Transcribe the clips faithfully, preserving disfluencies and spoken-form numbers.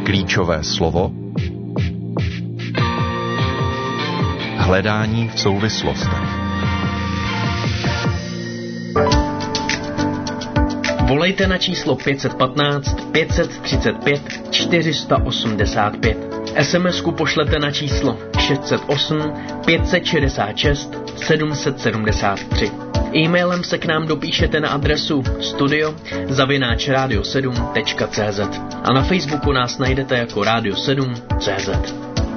Klíčové slovo hledání v souvislostech. Volejte na číslo pět jedna pět, pět tři pět, čtyři osm pět. es em esku pošlete na číslo šest set osm, pět set šedesát šest, sedm set sedmdesát tři. E-mailem se k nám dopíšete na adresu studio zavináč radio sedm tečka cé zet a na Facebooku nás najdete jako Radio sedm tečka cé zet.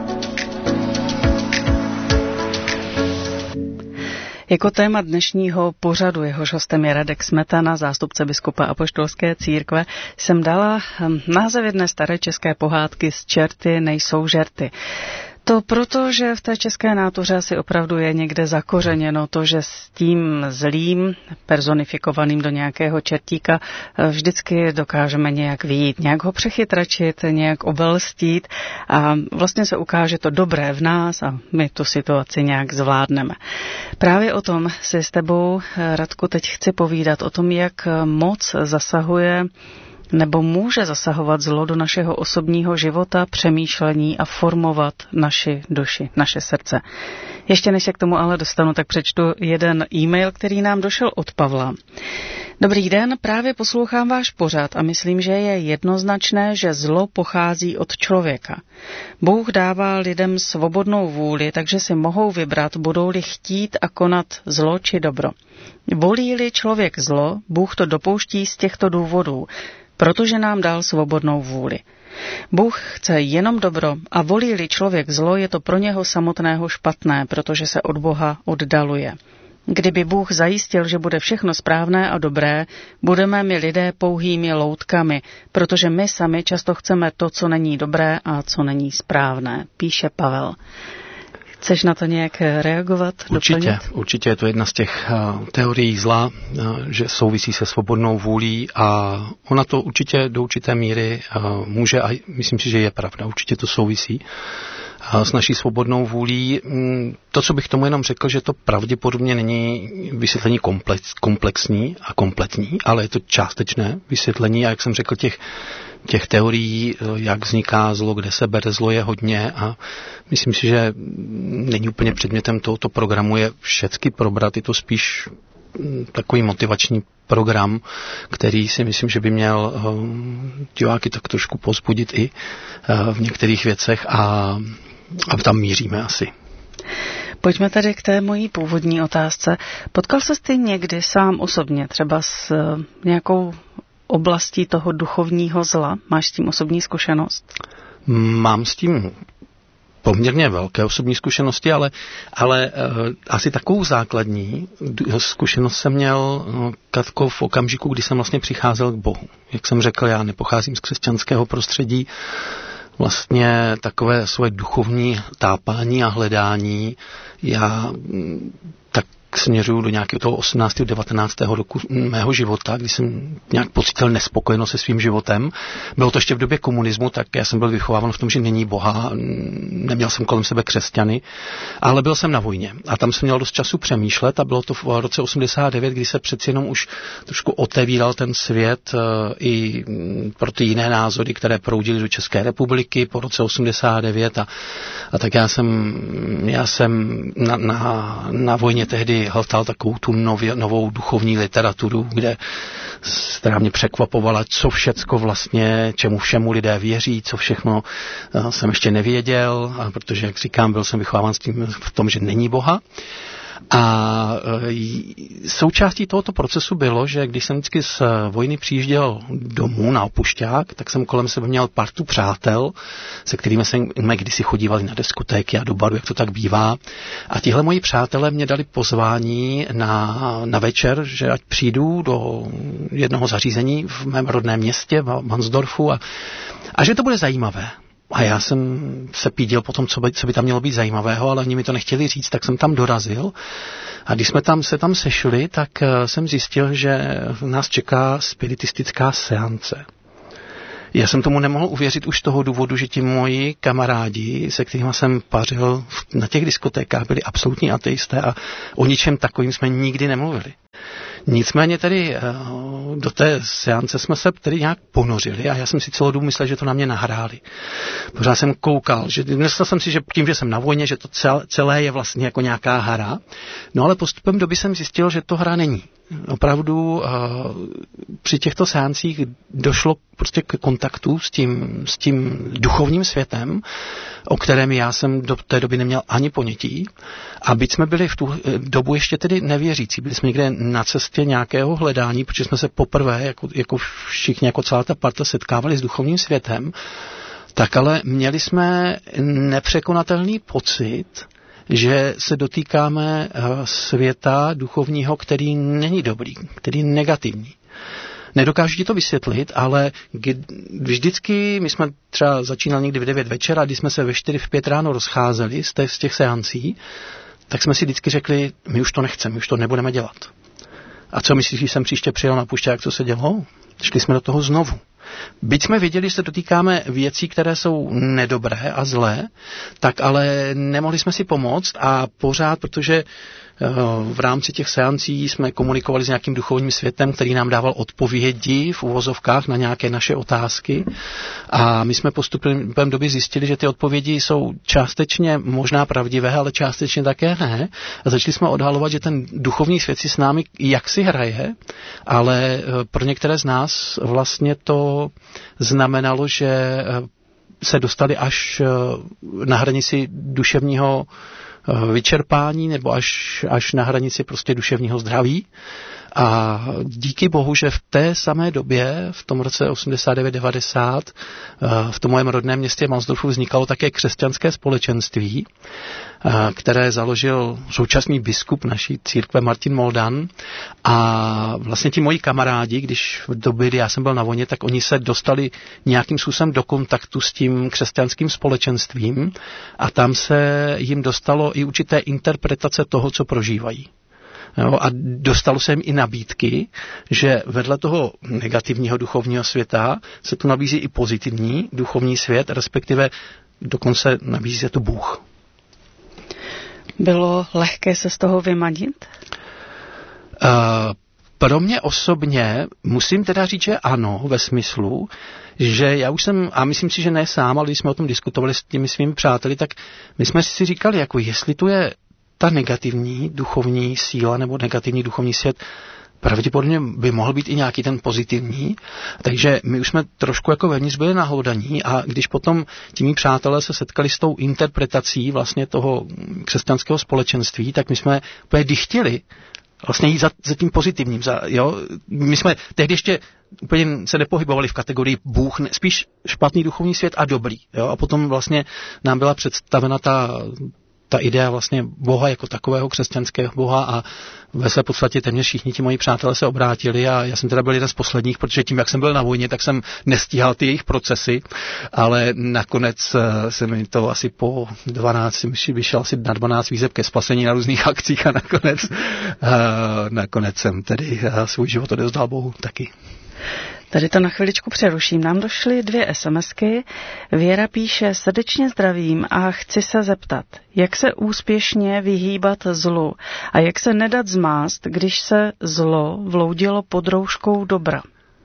Jako téma dnešního pořadu, jehož hostem je Radek Smetana, zástupce biskupa apoštolské církve, jsem dala název jedné staré české pohádky Z čerty nejsou žerty. To proto, že v té české nátuře asi opravdu je někde zakořeněno to, že s tím zlým, personifikovaným do nějakého čertíka, vždycky dokážeme nějak vyjít, nějak ho přechytračit, nějak obelstít a vlastně se ukáže to dobré v nás a my tu situaci nějak zvládneme. Právě o tom si s tebou, Radku, teď chci povídat, o tom, jak moc zasahuje nebo může zasahovat zlo do našeho osobního života, přemýšlení a formovat naši duši, naše srdce. Ještě než se k tomu ale dostanu, tak přečtu jeden e-mail, který nám došel od Pavla. Dobrý den, právě poslouchám váš pořad a myslím, že je jednoznačné, že zlo pochází od člověka. Bůh dává lidem svobodnou vůli, takže si mohou vybrat, budou-li chtít a konat zlo či dobro. Volí-li člověk zlo, Bůh to dopouští z těchto důvodů, protože nám dal svobodnou vůli. Bůh chce jenom dobro a volí-li člověk zlo, je to pro něho samotného špatné, protože se od Boha oddaluje. Kdyby Bůh zajistil, že bude všechno správné a dobré, budeme my lidé pouhými loutkami, protože my sami často chceme to, co není dobré a co není správné, píše Pavel. Chceš na to nějak reagovat? Určitě, doplnit? určitě je to jedna z těch uh, teorií zla, uh, že souvisí se svobodnou vůlí a ona to určitě do určité míry uh, může a myslím si, že je pravda, určitě to souvisí uh, s naší svobodnou vůlí. Um, to, co bych tomu jenom řekl, že to pravděpodobně není vysvětlení komplex, komplexní a kompletní, ale je to částečné vysvětlení a jak jsem řekl, těch Těch teorií, jak vzniká zlo, kde se bere zlo, je hodně a myslím si, že není úplně předmětem tohoto programu je všecky probrat, je to spíš takový motivační program, který si myslím, že by měl diváky tak trošku povzbudit i v některých věcech a, a tam míříme asi. Pojďme tedy k té mojí původní otázce. Potkal ses ty někdy sám osobně, třeba s nějakou oblastí toho duchovního zla? Máš s tím osobní zkušenost? Mám s tím poměrně velké osobní zkušenosti, ale, ale uh, asi takovou základní zkušenost jsem měl, no, Katko, v okamžiku, kdy jsem vlastně přicházel k Bohu. Jak jsem řekl, já nepocházím z křesťanského prostředí, vlastně takové svoje duchovní tápání a hledání, já tak směřuju do nějakého toho osmnáctého devatenáctého roku mého života, kdy jsem nějak pocítil nespokojenost se svým životem. Bylo to ještě v době komunismu, tak já jsem byl vychováván v tom, že není Boha, neměl jsem kolem sebe křesťany, ale byl jsem na vojně. A tam jsem měl dost času přemýšlet a bylo to v roce osmdesát devět, kdy se přeci jenom už trošku otevíral ten svět i pro ty jiné názory, které proudily do České republiky po roce osmdesát devět a, a tak já jsem, já jsem na, na, na vojně tehdy hltal takovou tu nově, novou duchovní literaturu, kde která mě překvapovala, co všecko vlastně, čemu všemu lidé věří, co všechno jsem ještě nevěděl, protože, jak říkám, byl jsem vychováván s tím v tom, že není Boha. A součástí tohoto procesu bylo, že když jsem vždycky z vojny přijížděl domů na opušťák, tak jsem kolem sebe měl partu přátel, se kterými jsme kdysi chodívali na diskotéky a do baru, jak to tak bývá. A tihle moji přátelé mě dali pozvání na, na večer, že ať přijdu do jednoho zařízení v mém rodném městě, v Mansdorfu, a, a že to bude zajímavé. A já jsem se píděl po tom, co by, co by tam mělo být zajímavého, ale oni mi to nechtěli říct, tak jsem tam dorazil. A když jsme tam se tam sešli, tak jsem zjistil, že nás čeká spiritistická seance. Já jsem tomu nemohl uvěřit už z toho důvodu, že ti moji kamarádi, se kterými jsem pařil na těch diskotékách, byli absolutní ateisté a o ničem takovým jsme nikdy nemluvili. Nicméně tedy do té seance jsme se tedy nějak ponořili a já jsem si celou dobu myslel, že to na mě nahráli. Pořád jsem koukal, že myslel jsem si, že tím, že jsem na vojně, že to celé je vlastně jako nějaká hra. No ale postupem doby jsem zjistil, že to hra není. Opravdu uh, při těchto seancích došlo prostě k kontaktu s tím, s tím duchovním světem, o kterém já jsem do té doby neměl ani ponětí. A byť jsme byli v tu dobu ještě tedy nevěřící, byli jsme někde na cestě nějakého hledání, protože jsme se poprvé, jako, jako všichni, jako celá ta parta, setkávali s duchovním světem, tak ale měli jsme nepřekonatelný pocit, že se dotýkáme světa duchovního, který není dobrý, který je negativní. Nedokážu ti to vysvětlit, ale vždycky, my jsme třeba začínali někdy v devět večera, když jsme se ve čtyři v pět ráno rozcházeli z těch, z těch seancí, tak jsme si vždycky řekli, my už to nechceme, my už to nebudeme dělat. A co myslíš, když jsem příště přijel na pušťák, co se dělo? Šli jsme do toho znovu. Byť jsme věděli, že se dotýkáme věcí, které jsou nedobré a zlé, tak ale nemohli jsme si pomoct a pořád, protože v rámci těch seancí jsme komunikovali s nějakým duchovním světem, který nám dával odpovědi v uvozovkách na nějaké naše otázky a my jsme postupem doby zjistili, že ty odpovědi jsou částečně možná pravdivé, ale částečně také ne a začali jsme odhalovat, že ten duchovní svět si s námi jaksi hraje, ale pro některé z nás vlastně to znamenalo, že se dostali až na hranici duševního vyčerpání nebo až, až na hranici prostě duševního zdraví. A díky bohu, že v té samé době, v tom roce osmdesát devět devadesát, v tom mojem rodném městě Malsdorfu vznikalo také křesťanské společenství, které založil současný biskup naší církve Martin Moldan. A vlastně ti moji kamarádi, když v době, kdy já jsem byl na vojně, tak oni se dostali nějakým způsobem do kontaktu s tím křesťanským společenstvím a tam se jim dostalo i určité interpretace toho, co prožívají. Jo, a dostalo se jim i nabídky, že vedle toho negativního duchovního světa se tu nabízí i pozitivní duchovní svět, respektive dokonce nabízí se tu Bůh. Bylo lehké se z toho vymanit? Uh, pro mě osobně musím teda říct, že ano, ve smyslu, že já už jsem, a myslím si, že ne sám, ale když jsme o tom diskutovali s těmi svými přáteli, tak my jsme si říkali, jako jestli tu je ta negativní duchovní síla nebo negativní duchovní svět, pravděpodobně by mohl být i nějaký ten pozitivní, takže my už jsme trošku jako vevnitř byli nahloudaní a když potom ti mí přátelé se setkali s tou interpretací vlastně toho křesťanského společenství, tak my jsme úplně dychtili vlastně jít za, za tím pozitivním. Za, jo? My jsme tehdy ještě úplně se nepohybovali v kategorii Bůh, ne, spíš špatný duchovní svět a dobrý. Jo? A potom vlastně nám byla představena ta ta idea vlastně Boha jako takového křesťanského Boha a ve své podstatě téměř všichni ti moji přátelé se obrátili a já jsem teda byl jeden z posledních, protože tím, jak jsem byl na vojně, tak jsem nestíhal ty jejich procesy, ale nakonec se mi to asi po dvanácti, vyšel asi na dvanáct výzev ke spasení na různých akcích a nakonec, nakonec jsem tedy svůj život odevzdal Bohu taky. Tady to na chviličku přeruším. Nám došly dvě SMSky. Věra píše: srdečně zdravím a chci se zeptat, jak se úspěšně vyhýbat zlu a jak se nedat zmást, když se zlo vloudilo pod rouškou dobra.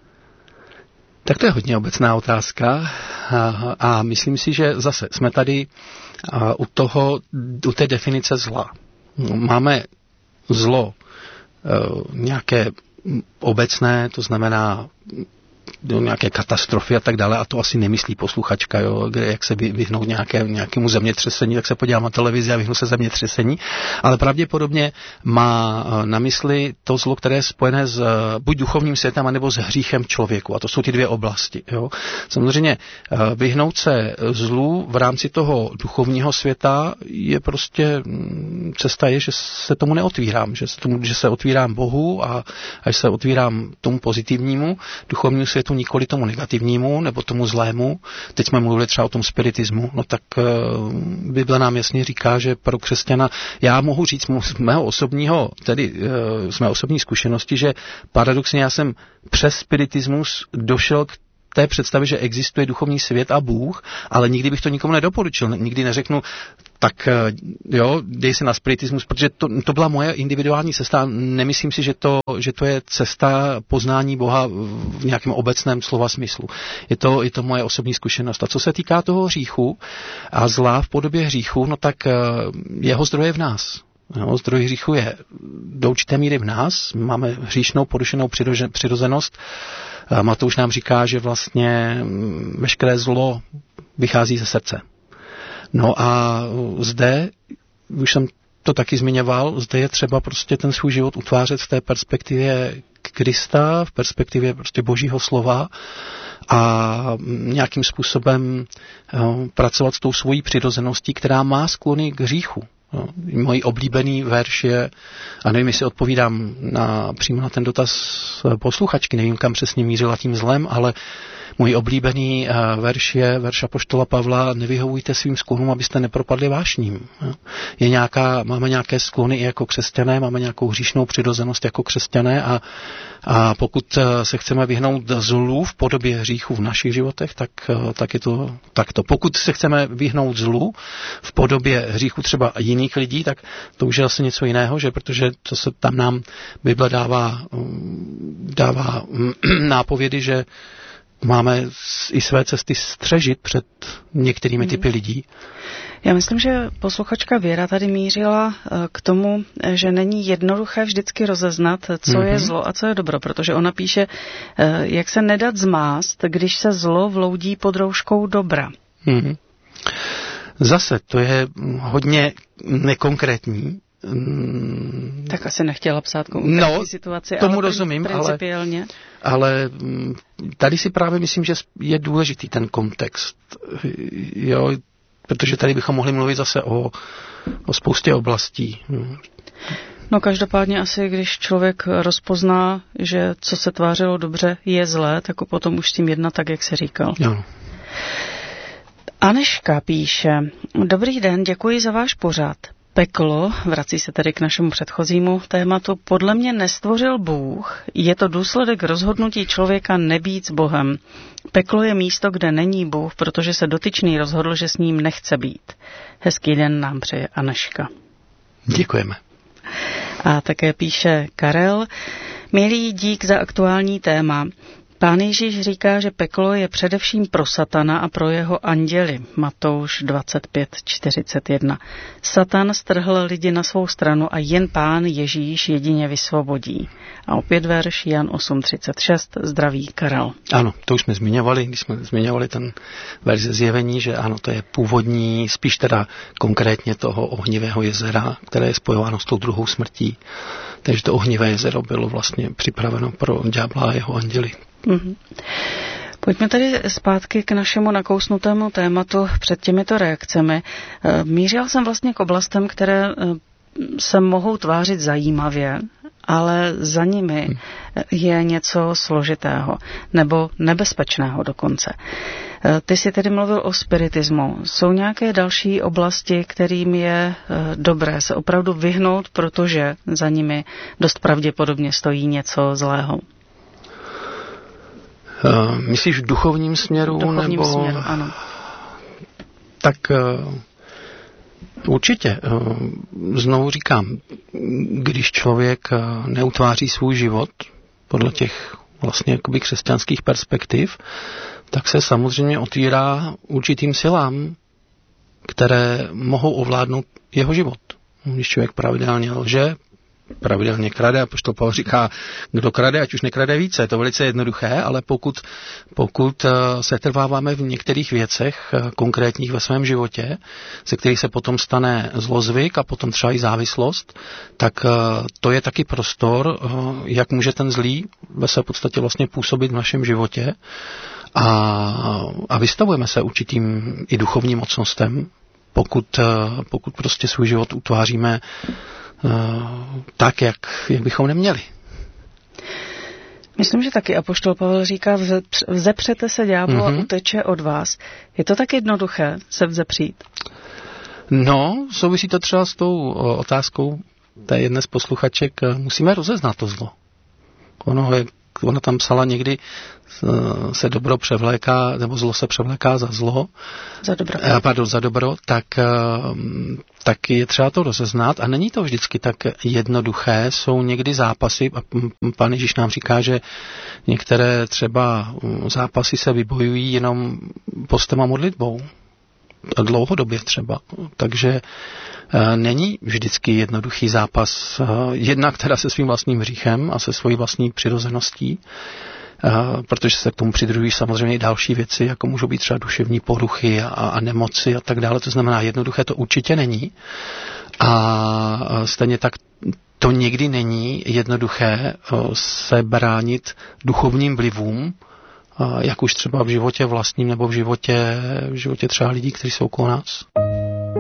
Tak to je hodně obecná otázka a, a myslím si, že zase jsme tady a, u toho, u té definice zla. Máme zlo e, nějaké obecné, to znamená do nějaké katastrofy a tak dále, a to asi nemyslí posluchačka, jo, kde jak se vyhnout nějaké, nějakému zemětřesení, tak se podívám na televizi a vyhnu se zemětřesení, ale pravděpodobně má na mysli to zlo, které je spojené s buď duchovním světem, anebo s hříchem člověku, a to jsou ty dvě oblasti. Jo. Samozřejmě vyhnout se zlu v rámci toho duchovního světa je prostě, cesta je, že se tomu neotvírám, že se, tomu, že se otvírám Bohu a až se otvírám tomu pozitivnímu duchovnímu světu, nikoli tomu negativnímu nebo tomu zlému. Teď jsme mluvili třeba o tom spiritismu, no tak uh, Bible nám jasně říká, že pro křesťana, já mohu říct z mého osobního, tedy uh, z mé osobní zkušenosti, že paradoxně já jsem přes spiritismus došel k té představy, že existuje duchovní svět a Bůh, ale nikdy bych to nikomu nedoporučil. Nikdy neřeknu, tak jo, dej se na spiritismus, protože to, to byla moje individuální cesta. Nemyslím si, že to, že to je cesta poznání Boha v nějakém obecném slova smyslu. Je to, je to moje osobní zkušenost. A co se týká toho hříchu a zla v podobě hříchu, no tak jeho zdroj je v nás. No, zdroj hříchu je do určité míry v nás. Máme hříšnou, porušenou přirozenost. Matouš nám říká, že vlastně veškeré zlo vychází ze srdce. No a zde, už jsem to taky zmiňoval, zde je třeba prostě ten svůj život utvářet v té perspektivě Krista, v perspektivě prostě Božího slova a nějakým způsobem pracovat s tou svojí přirozeností, která má sklony k hříchu. No, můj oblíbený verš je, a nevím, jestli odpovídám na, přímo na ten dotaz posluchačky, nevím, kam přesně mířila tím zlem, ale můj oblíbený uh, verš je verš apoštola Pavla: nevyhovujte svým sklonům, abyste nepropadli vášním. Je nějaká, máme nějaké sklony i jako křesťané, máme nějakou hříšnou přirozenost jako křesťané a, a pokud uh, se chceme vyhnout zlu v podobě hříchu v našich životech, tak, uh, tak je to takto. Pokud se chceme vyhnout zlu v podobě hříchu třeba jiných lidí, tak to už je asi něco jiného, že protože to se tam nám Bible dává, dává nápovědy, že máme i své cesty střežit před některými typy lidí. Já myslím, že posluchačka Věra tady mířila k tomu, že není jednoduché vždycky rozeznat, co mm-hmm. je zlo a co je dobro, protože ona píše, jak se nedat zmást, když se zlo vloudí pod rouškou dobra. Mm-hmm. Zase, to je hodně nekonkrétní. Tak asi nechtěla psát konkrétní no, situaci, tomu ale rozumím, principiálně. Ale, ale tady si právě myslím, že je důležitý ten kontext. Jo, protože tady bychom mohli mluvit zase o, o spoustě oblastí. No každopádně asi, když člověk rozpozná, že co se tvářilo dobře je zlé, tak potom už s tím jednat tak, jak se říkal. Jo. Aneška píše: Dobrý den, děkuji za váš pořad. Peklo, vrací se tedy k našemu předchozímu tématu, podle mě nestvořil Bůh, je to důsledek rozhodnutí člověka nebýt s Bohem. Peklo je místo, kde není Bůh, protože se dotyčný rozhodl, že s ním nechce být. Hezký den nám přeje Aneška. Děkujeme. A také píše Karel: Milý, dík za aktuální téma. Pán Ježíš říká, že peklo je především pro satana a pro jeho anděli. Matouš dvacet pět čtyřicet jedna. Satan strhl lidi na svou stranu a jen Pán Ježíš jedině vysvobodí. A opět verš Jan osm třicet šest. Zdraví Karel. Ano, to už jsme zmiňovali, když jsme zmiňovali ten verš ze Zjevení, že ano, to je původní, spíš teda konkrétně toho ohnivého jezera, které je spojováno s tou druhou smrtí. Takže to ohnivé jezero bylo vlastně připraveno pro ďábla a jeho anděli. Mm-hmm. Pojďme tedy zpátky k našemu nakousnutému tématu před těmito reakcemi. Mířila jsem vlastně k oblastem, které se mohou tvářit zajímavě, ale za nimi je něco složitého nebo nebezpečného dokonce. Ty jsi tedy mluvil o spiritismu. Jsou nějaké další oblasti, kterým je dobré se opravdu vyhnout, protože za nimi dost pravděpodobně stojí něco zlého? Uh, myslíš v duchovním směru? V duchovním nebo... směru, ano. Tak uh, určitě. Uh, znovu říkám, když člověk uh, neutváří svůj život podle těch vlastně jakoby křesťanských perspektiv, tak se samozřejmě otvírá určitým silám, které mohou ovládnout jeho život. Když člověk pravidelně lže, pravidelně krade, a apoštol Pavel říká, kdo krade, ať už nekrade více. Je to velice jednoduché, ale pokud, pokud se trváváme v některých věcech konkrétních ve svém životě, ze kterých se potom stane zlozvyk a potom třeba i závislost, tak to je taky prostor, jak může ten zlý ve své podstatě vlastně působit v našem životě. A, a vystavujeme se určitým i duchovním mocnostem, pokud, pokud prostě svůj život utváříme tak, jak, jak bychom neměli. Myslím, že taky apoštol Pavel říká, vzepřete se ďáblu mm-hmm. a uteče od vás. Je to tak jednoduché se vzepřít? No, souvisí to třeba s tou otázkou té jedné z posluchaček. Musíme rozeznat to zlo. Ono je ona tam psala někdy se dobro převléká, nebo zlo se převléká za zlo. Za dobro. Pardon, za dobro, tak, tak je třeba to rozeznat a není to vždycky tak jednoduché. Jsou někdy zápasy a Pán Ježíš nám říká, že některé třeba zápasy se vybojují jenom postem a modlitbou. Dlouhodobě třeba. Takže není vždycky jednoduchý zápas. Jednak teda se svým vlastním hříchem a se svojí vlastní přirozeností, protože se k tomu přidružují samozřejmě i další věci, jako můžou být třeba duševní poruchy a, a nemoci a tak dále. To znamená, jednoduché to určitě není. A stejně tak to nikdy není jednoduché se bránit duchovním vlivům, jak už třeba v životě vlastním nebo v životě, v životě třeba lidí, kteří jsou okolo nás.